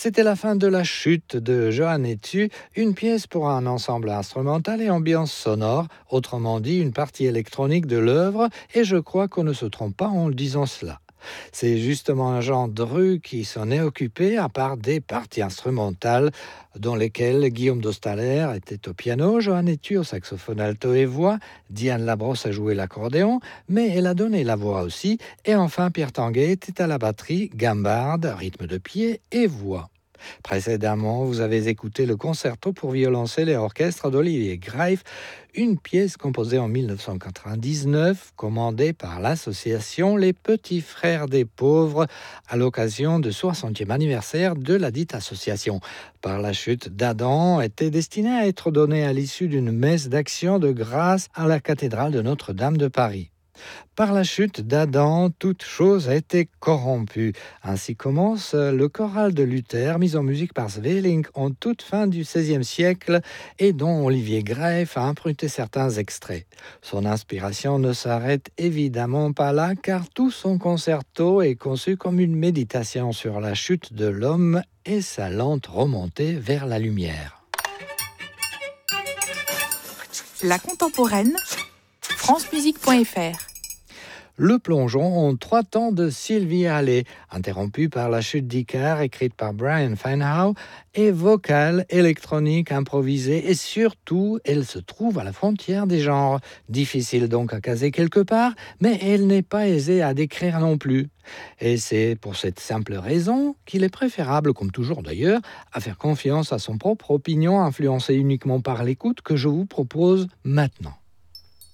C'était la fin de La Chute de Johann Hettu, une pièce pour un ensemble instrumental et ambiance sonore, autrement dit une partie électronique de l'œuvre, et je crois qu'on ne se trompe pas en le disant cela. C'est justement un genre de rue qui s'en est occupé, à part des parties instrumentales, dans lesquelles Guillaume Dostahler était au piano, Johann Hettu au saxophone alto et voix, Diane Labrosse a joué l'accordéon, mais elle a donné la voix aussi, et enfin Pierre Tanguay était à la batterie, gambarde, rythme de pied et voix. Précédemment, vous avez écouté le concerto pour violoncelle et orchestre d'Olivier Greif, une pièce composée en 1999, commandée par l'association Les Petits Frères des Pauvres à l'occasion du 60e anniversaire de la dite association. Par la chute d'Adam, était destinée à être donnée à l'issue d'une messe d'action de grâce à la cathédrale de Notre-Dame de Paris. Par la chute d'Adam, toute chose a été corrompue. Ainsi commence le choral de Luther, mis en musique par Sweelinck en toute fin du XVIe siècle et dont Olivier Greif a emprunté certains extraits. Son inspiration ne s'arrête évidemment pas là, car tout son concerto est conçu comme une méditation sur la chute de l'homme et sa lente remontée vers la lumière. La contemporaine, francemusique.fr. Le plongeon en 3 temps de Sylvie Allais, interrompu par la chute d'Icare écrite par Brian Feinhau, est vocale, électronique, improvisée et surtout, elle se trouve à la frontière des genres. Difficile donc à caser quelque part, mais elle n'est pas aisée à décrire non plus. Et c'est pour cette simple raison qu'il est préférable, comme toujours d'ailleurs, à faire confiance à son propre opinion influencée uniquement par l'écoute que je vous propose maintenant.